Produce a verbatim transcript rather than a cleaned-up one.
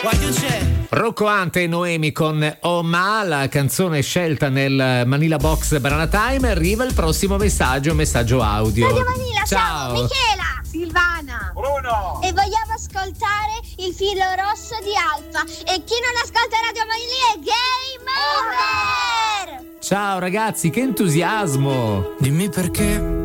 Rocco Ante e Noemi con Oma, la canzone scelta nel Manila Box Banana Time. Arriva il prossimo messaggio, un messaggio audio. Radio Manila, ciao, ciao Michela, Silvana, Bruno, e vogliamo ascoltare il filo rosso di Alfa. E chi non ascolta Radio Manila è game over. Ciao ragazzi, che entusiasmo. Dimmi perché